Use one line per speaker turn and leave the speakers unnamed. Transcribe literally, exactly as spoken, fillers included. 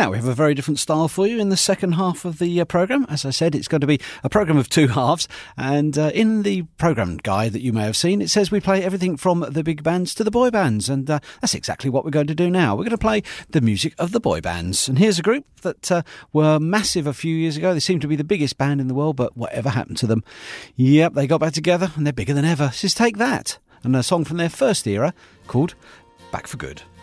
Now, we have a very different style for you in the second half of the uh, programme. As I said, it's going to be a programme of two halves. And uh, in the programme guide that you may have seen, it says we play everything from the big bands to the boy bands. And uh, that's exactly what we're going to do now. We're going to play the music of the boy bands. And here's a group that uh, were massive a few years ago. They seem to be the biggest band in the world, but whatever happened to them? Yep, they got back together and they're bigger than ever. This is Take That, and a song from their first era called Back for Good.